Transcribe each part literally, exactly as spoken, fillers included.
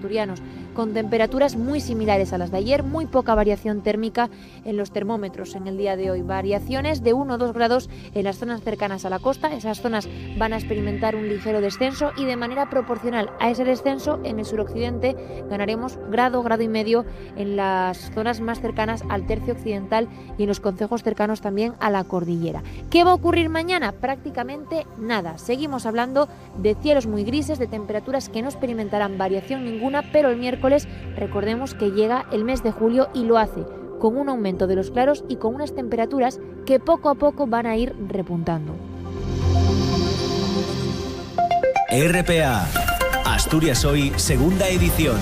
asturianos, con temperaturas muy similares a las de ayer, muy poca variación térmica en los termómetros en el día de hoy. Variaciones de uno o dos grados en las zonas cercanas a la costa. Esas zonas van a experimentar un ligero descenso y de manera proporcional a ese descenso en el suroccidente ganaremos grado, grado y medio en las zonas más cercanas al tercio occidental y en los concejos cercanos también a la cordillera. ¿Qué va a ocurrir mañana? Prácticamente nada. Seguimos hablando de cielos muy grises, de temperaturas que no experimentarán variación ninguna, pero el miércoles recordemos que llega el mes de julio y lo hace con un aumento de los claros y con unas temperaturas que poco a poco van a ir repuntando. R P A, Asturias Hoy, segunda edición.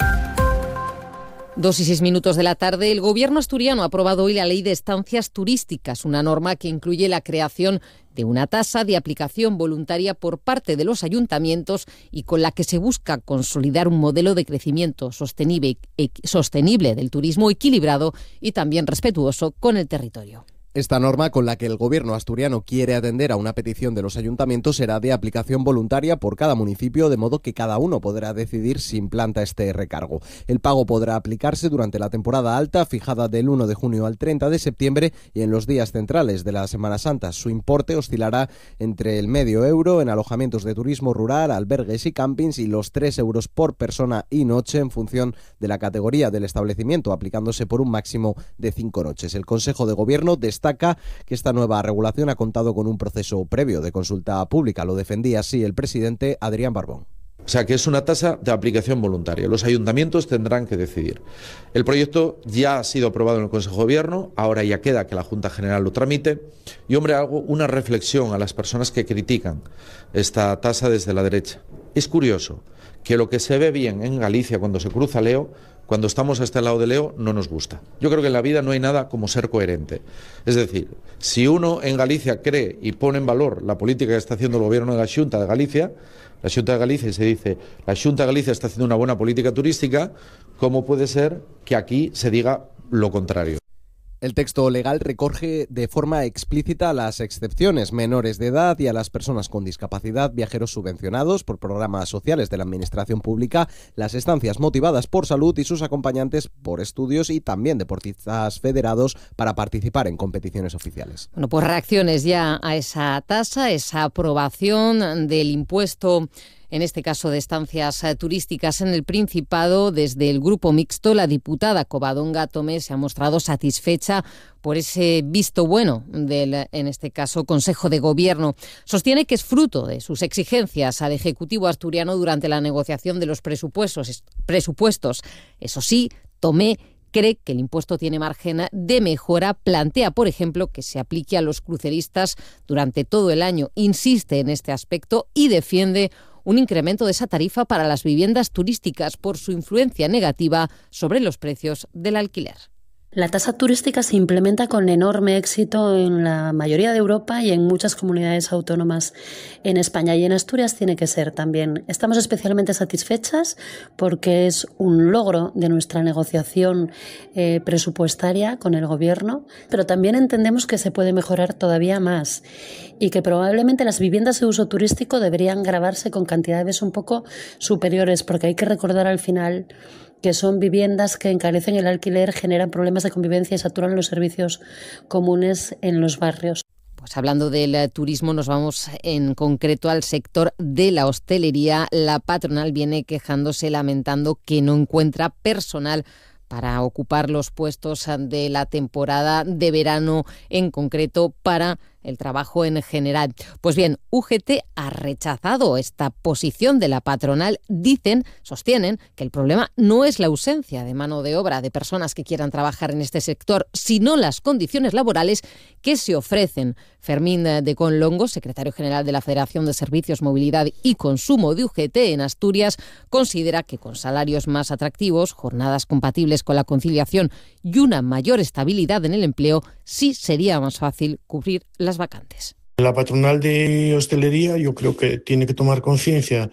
Dos y seis minutos de la tarde, el Gobierno asturiano ha aprobado hoy la Ley de Estancias Turísticas, una norma que incluye la creación de una tasa de aplicación voluntaria por parte de los ayuntamientos y con la que se busca consolidar un modelo de crecimiento sostenible, sostenible del turismo equilibrado y también respetuoso con el territorio. Esta norma, con la que el Gobierno asturiano quiere atender a una petición de los ayuntamientos, será de aplicación voluntaria por cada municipio, de modo que cada uno podrá decidir si implanta este recargo. El pago podrá aplicarse durante la temporada alta, fijada del uno de junio al treinta de septiembre, y en los días centrales de la Semana Santa. Su importe oscilará entre el medio euro en alojamientos de turismo rural, albergues y campings y los tres euros por persona y noche en función de la categoría del establecimiento, aplicándose por un máximo de cinco noches. El Consejo de Gobierno destaca que esta nueva regulación ha contado con un proceso previo de consulta pública. Lo defendía así el presidente Adrián Barbón. O sea, que es una tasa de aplicación voluntaria. Los ayuntamientos tendrán que decidir. El proyecto ya ha sido aprobado en el Consejo de Gobierno, ahora ya queda que la Junta General lo tramite. Y, hombre, hago una reflexión a las personas que critican esta tasa desde la derecha. Es curioso que lo que se ve bien en Galicia cuando se cruza Leo, cuando estamos a este lado de Leo, no nos gusta. Yo creo que en la vida no hay nada como ser coherente. Es decir, si uno en Galicia cree y pone en valor la política que está haciendo el Gobierno de la Xunta de Galicia, la Xunta de Galicia y se dice, la Xunta de Galicia está haciendo una buena política turística, ¿cómo puede ser que aquí se diga lo contrario? El texto legal recoge de forma explícita las excepciones: menores de edad y a las personas con discapacidad, viajeros subvencionados por programas sociales de la Administración Pública, las estancias motivadas por salud y sus acompañantes por estudios y también deportistas federados para participar en competiciones oficiales. Bueno, pues reacciones ya a esa tasa, esa aprobación del impuesto, en este caso de estancias turísticas en el Principado. Desde el Grupo Mixto, la diputada Covadonga Tomé se ha mostrado satisfecha por ese visto bueno del, en este caso, Consejo de Gobierno. Sostiene que es fruto de sus exigencias al Ejecutivo asturiano durante la negociación de los presupuestos. presupuestos. Eso sí, Tomé cree que el impuesto tiene margen de mejora. Plantea, por ejemplo, que se aplique a los cruceristas durante todo el año. Insiste en este aspecto y defiende un incremento de esa tarifa para las viviendas turísticas por su influencia negativa sobre los precios del alquiler. La tasa turística se implementa con enorme éxito en la mayoría de Europa y en muchas comunidades autónomas en España, y en Asturias tiene que ser también. Estamos especialmente satisfechas porque es un logro de nuestra negociación eh, presupuestaria con el Gobierno, pero también entendemos que se puede mejorar todavía más y que probablemente las viviendas de uso turístico deberían gravarse con cantidades un poco superiores, porque hay que recordar al final que son viviendas que encarecen el alquiler, generan problemas de convivencia y saturan los servicios comunes en los barrios. Pues hablando del turismo, nos vamos en concreto al sector de la hostelería. La patronal viene quejándose, lamentando que no encuentra personal para ocupar los puestos de la temporada de verano, en concreto para el trabajo en general. Pues bien, U G T ha rechazado esta posición de la patronal. Dicen, sostienen, que el problema no es la ausencia de mano de obra de personas que quieran trabajar en este sector, sino las condiciones laborales que se ofrecen. Fermín de Conlongo, secretario general de la Federación de Servicios, Movilidad y Consumo de U G T en Asturias, considera que con salarios más atractivos, jornadas compatibles con la conciliación y una mayor estabilidad en el empleo, sí sería más fácil cubrir las vacantes. La patronal de hostelería yo creo que tiene que tomar conciencia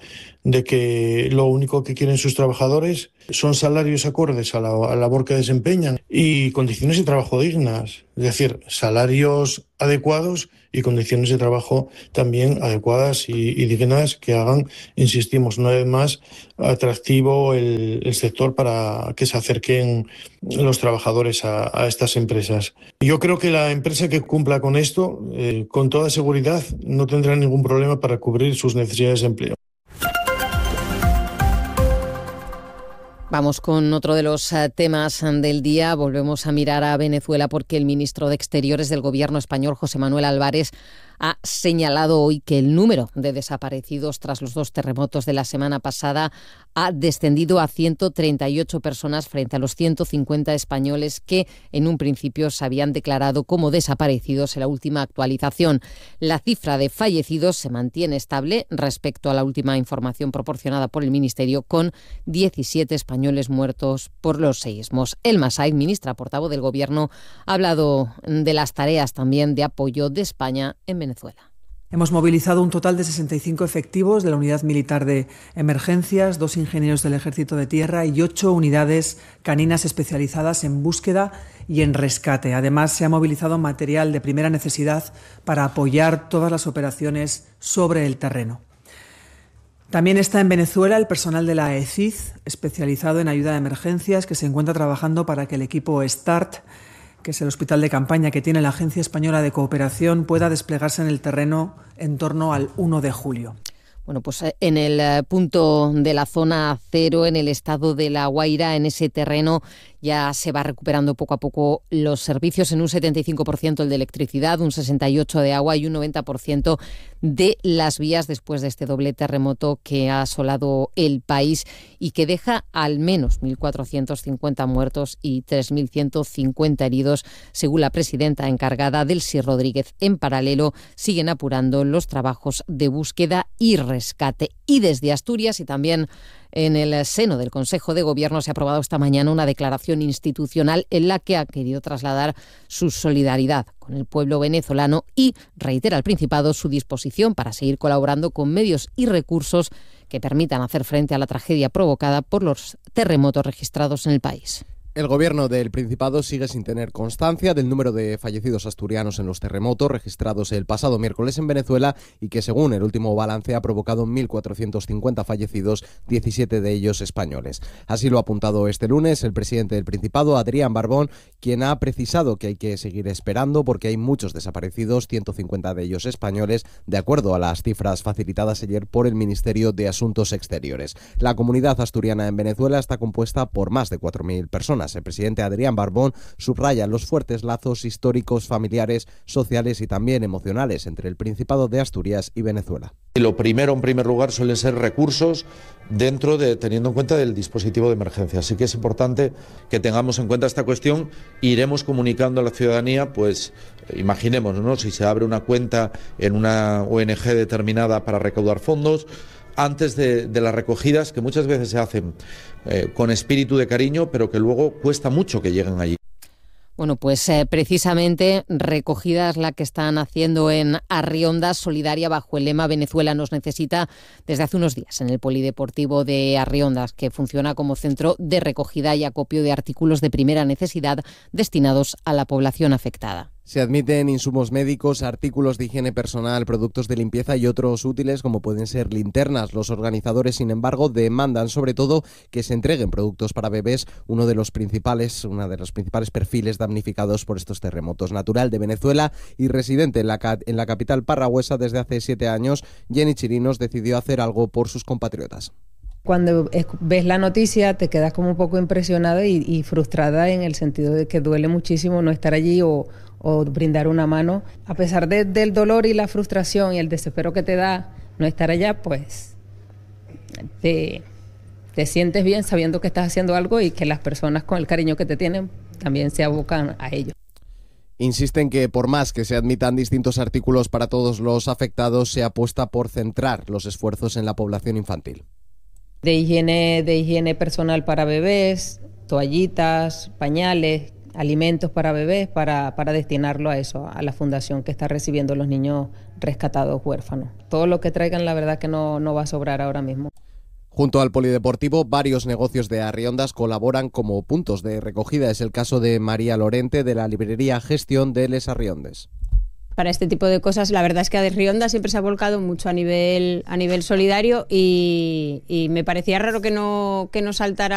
de que lo único que quieren sus trabajadores son salarios acordes a la, a la labor que desempeñan y condiciones de trabajo dignas, es decir, salarios adecuados y condiciones de trabajo también adecuadas y, y dignas que hagan, insistimos, una vez más, atractivo el, el sector para que se acerquen los trabajadores a, a estas empresas. Yo creo que la empresa que cumpla con esto, eh, con toda seguridad, no tendrá ningún problema para cubrir sus necesidades de empleo. Vamos con otro de los temas del día. Volvemos a mirar a Venezuela porque el ministro de Exteriores del Gobierno español, José Manuel Álvarez, ha señalado hoy que el número de desaparecidos tras los dos terremotos de la semana pasada ha descendido a ciento treinta y ocho personas frente a los ciento cincuenta españoles que en un principio se habían declarado como desaparecidos en la última actualización. La cifra de fallecidos se mantiene estable respecto a la última información proporcionada por el Ministerio, con diecisiete españoles muertos por los seísmos. Elma Said, ministra portavoz del Gobierno, ha hablado de las tareas también de apoyo de España en Venezuela. Venezuela. Hemos movilizado un total de sesenta y cinco efectivos de la Unidad Militar de Emergencias, dos ingenieros del Ejército de Tierra y ocho unidades caninas especializadas en búsqueda y en rescate. Además, se ha movilizado material de primera necesidad para apoyar todas las operaciones sobre el terreno. También está en Venezuela el personal de la E C I D, especializado en ayuda de emergencias, que se encuentra trabajando para que el equipo START, que es el hospital de campaña que tiene la Agencia Española de Cooperación, pueda desplegarse en el terreno en torno al uno de julio. Bueno, pues en el punto de la zona cero, en el estado de La Guaira, en ese terreno ya se va recuperando poco a poco los servicios, en un setenta y cinco por ciento el de electricidad, un sesenta y ocho por ciento de agua y un noventa por ciento de las vías después de este doble terremoto que ha asolado el país y que deja al menos mil cuatrocientos cincuenta muertos y tres mil ciento cincuenta heridos, según la presidenta encargada, Delcy Rodríguez. En paralelo, siguen apurando los trabajos de búsqueda y rescate. Y desde Asturias y también en el seno del Consejo de Gobierno se ha aprobado esta mañana una declaración institucional en la que ha querido trasladar su solidaridad con el pueblo venezolano y reitera al Principado su disposición para seguir colaborando con medios y recursos que permitan hacer frente a la tragedia provocada por los terremotos registrados en el país. El Gobierno del Principado sigue sin tener constancia del número de fallecidos asturianos en los terremotos registrados el pasado miércoles en Venezuela y que, según el último balance, ha provocado mil cuatrocientos cincuenta fallecidos, diecisiete de ellos españoles. Así lo ha apuntado este lunes el presidente del Principado, Adrián Barbón, quien ha precisado que hay que seguir esperando porque hay muchos desaparecidos, ciento cincuenta de ellos españoles, de acuerdo a las cifras facilitadas ayer por el Ministerio de Asuntos Exteriores. La comunidad asturiana en Venezuela está compuesta por más de cuatro mil personas. El presidente Adrián Barbón subraya los fuertes lazos históricos, familiares, sociales y también emocionales entre el Principado de Asturias y Venezuela. Y lo primero, en primer lugar, suelen ser recursos dentro de, teniendo en cuenta del dispositivo de emergencia. Así que es importante que tengamos en cuenta esta cuestión. Iremos comunicando a la ciudadanía, pues imaginemos, ¿no?, si se abre una cuenta en una O N G determinada para recaudar fondos, antes de, de las recogidas, que muchas veces se hacen eh, con espíritu de cariño, pero que luego cuesta mucho que lleguen allí. Bueno, pues eh, precisamente recogidas la que están haciendo en Arriondas, solidaria bajo el lema Venezuela nos necesita, desde hace unos días en el Polideportivo de Arriondas, que funciona como centro de recogida y acopio de artículos de primera necesidad destinados a la población afectada. Se admiten insumos médicos, artículos de higiene personal, productos de limpieza y otros útiles como pueden ser linternas. Los organizadores, sin embargo, demandan sobre todo que se entreguen productos para bebés, uno de los principales, una de los principales perfiles damnificados por estos terremotos. Natural de Venezuela y residente en la, en la capital paragüesa desde hace siete años, Jenny Chirinos decidió hacer algo por sus compatriotas. Cuando ves la noticia te quedas como un poco impresionada y, y frustrada, en el sentido de que duele muchísimo no estar allí o, o brindar una mano. A pesar de, del dolor y la frustración y el desespero que te da no estar allá, pues te, te sientes bien sabiendo que estás haciendo algo y que las personas con el cariño que te tienen también se abocan a ello. Insisten que por más que se admitan distintos artículos para todos los afectados, se apuesta por centrar los esfuerzos en la población infantil. De higiene, de higiene personal para bebés, toallitas, pañales, alimentos para bebés, para, para destinarlo a eso, a la fundación que está recibiendo los niños rescatados huérfanos. Todo lo que traigan, la verdad que no, no va a sobrar ahora mismo. Junto al polideportivo, varios negocios de Arriondas colaboran como puntos de recogida. Es el caso de María Lorente, de la librería Gestión de Les Arriondes. Para este tipo de cosas, la verdad es que Arriondas siempre se ha volcado mucho a nivel, a nivel solidario y, y me parecía raro que no, que no saltara